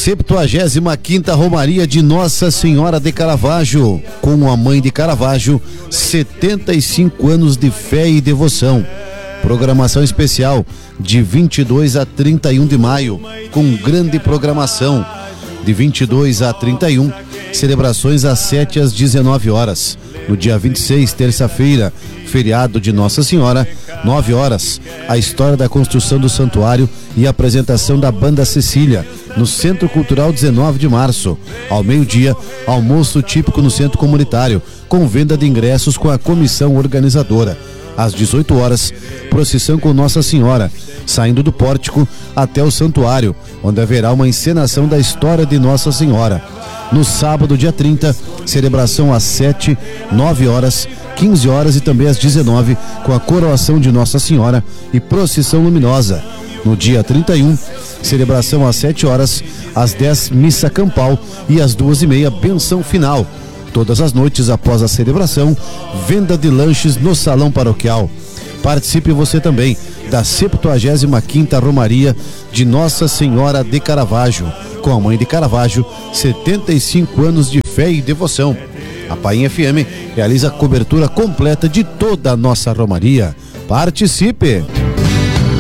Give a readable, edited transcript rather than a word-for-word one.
75ª Romaria de Nossa Senhora de Caravaggio, com a Mãe de Caravaggio, 75 anos de fé e devoção. Programação especial de 22 a 31 de maio, com grande programação. De 22 a 31, celebrações às 7 às 19 horas. No dia 26, terça-feira, feriado de Nossa Senhora, 9 horas, a história da construção do santuário e a apresentação da Banda Cecília, no Centro Cultural 19 de março. Ao meio-dia, almoço típico no Centro Comunitário, com venda de ingressos com a comissão organizadora. Às 18 horas, procissão com Nossa Senhora, saindo do pórtico até o santuário, onde haverá uma encenação da história de Nossa Senhora. No sábado, dia 30, celebração às 7, 9 horas, 15 horas e também às 19, com a coroação de Nossa Senhora e procissão luminosa. No dia 31, celebração às 7 horas, às 10, missa campal e às 2h30, benção final. Todas as noites após a celebração, venda de lanches no salão paroquial. Participe você também da 75ª Romaria de Nossa Senhora de Caravaggio, com a Mãe de Caravaggio, 75 anos de fé e devoção. A Painha FM realiza a cobertura completa de toda a nossa Romaria. Participe!